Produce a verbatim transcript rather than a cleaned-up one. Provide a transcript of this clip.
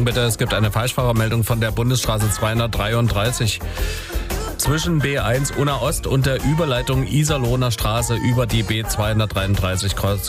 Achtung bitte, es gibt eine Falschfahrermeldung von der Bundesstraße zweihundertdreiunddreißig. Zwischen B eins Unna Ost und der Überleitung Iserlohner Straße über die B zweihundertdreiunddreißig kreuz,